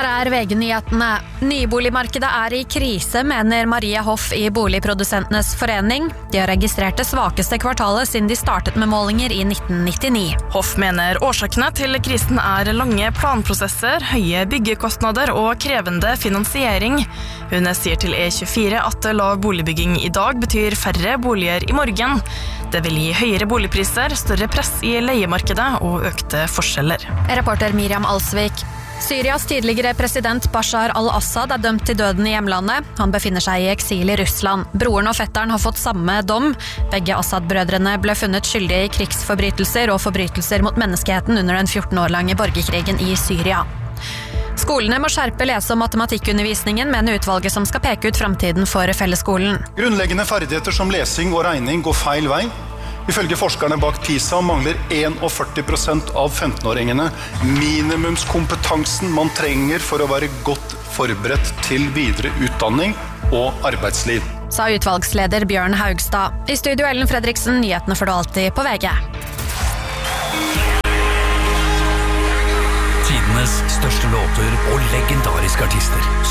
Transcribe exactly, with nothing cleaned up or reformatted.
Her er V G-nyhetene. Nyboligmarkedet er i krise, mener Marie Hoff i Boligprodusentenes forening. De har registrert det svakeste kvartalet siden de startet med målinger i nitten nittini. Hoff mener årsakene til krisen er lange planprosesser, høye byggekostnader og krevende finansiering. Hun sier til E tjuefire at lav boligbygging i dag betyr færre boliger i morgen. Det vil gi høyere boligpriser, større press i leiemarkedet og økte forskjeller. Reporter Miriam Alsvik. Syrias tidligere president Bashar al-Assad er dømt til døden i hjemlandet. Han befinner seg i eksil i Russland. Broren og fetteren har fått samme dom. Begge Assad-brødrene ble funnet skyldige i krigsforbrytelser og forbrytelser mot menneskeheten under den fjorten år lange borgerkrigen i Syria. Skolene må skjerpe lese- og matematikkundervisningen, mener utvalget som skal peke ut fremtiden for fellesskolen. Grunnleggende ferdigheter som lesing og regning går feil vei. Ifølge forskerne bak PISA mangler førtien prosent av femtenåringene minimumskompetansen man trenger for å være godt forberedt til videre utdanning og arbeidsliv. Sa utvalgsleder Bjørn Haugstad. I studio Ellen Fredriksen, nyhetene får du alltid på V G. Tidenes største låter og legendariske artister.